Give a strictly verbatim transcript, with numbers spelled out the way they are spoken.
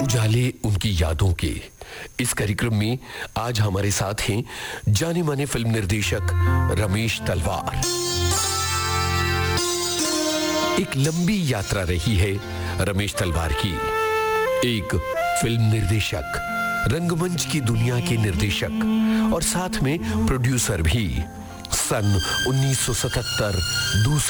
उजाले उनकी यादों के इस कार्यक्रम में आज हमारे साथ हैं जाने माने फिल्म निर्देशक रमेश तलवार। एक लंबी यात्रा रही है रमेश तलवार की। एक फिल्म निर्देशक, रंगमंच की दुनिया के निर्देशक और साथ में प्रोड्यूसर भी। सन उन्नीस सौ सतहत्तर दूसरा